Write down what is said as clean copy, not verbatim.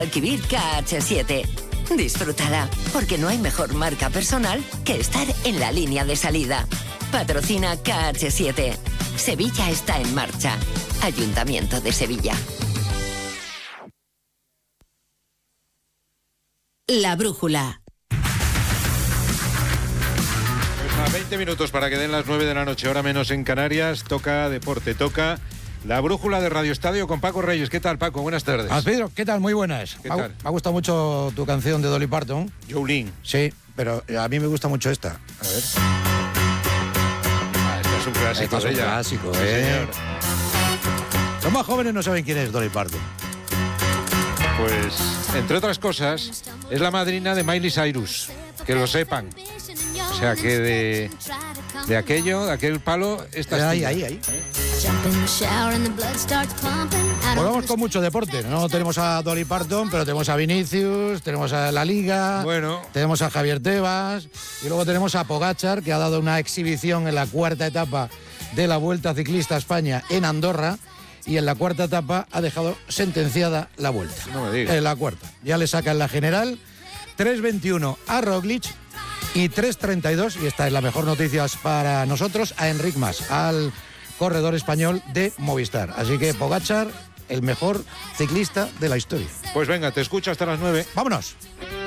Guadalquivir KH7. Disfrútala, porque no hay mejor marca personal que estar en la línea de salida. Patrocina KH7. Sevilla está en marcha. Ayuntamiento de Sevilla. La brújula. Pues a 20 minutos para que den las 9 de la noche, hora menos en Canarias. Toca deporte, toca la brújula de Radio Estadio con Paco Reyes. ¿Qué tal, Paco? Buenas tardes. Pedro, ¿qué tal? Muy buenas. ¿Qué tal? Me ha gustado mucho tu canción de Dolly Parton. Jolene. Sí, pero a mí me gusta mucho esta. A ver. Este es un clásico. Este es un ella. clásico, Sí, señor. Los más jóvenes no saben quién es Dolly Parton. Pues, entre otras cosas, es la madrina de Miley Cyrus. Que lo sepan. O sea que de aquel palo, esta Ahí. Volvamos con mucho deporte. No tenemos a Dolly Parton, pero tenemos a Vinicius, tenemos a La Liga, tenemos a Javier Tebas y luego tenemos a Pogačar, que ha dado una exhibición en la cuarta etapa de la Vuelta Ciclista a España en Andorra, y en la cuarta etapa ha dejado sentenciada la Vuelta. No me digas. En la cuarta. Ya le sacan la general 3.21 a Roglic y 3.32, y esta es la mejor noticia para nosotros, a Enric Mas, al corredor español de Movistar. Así que Pogačar, el mejor ciclista de la historia. Pues venga, te escucho hasta las 9. ¡Vámonos!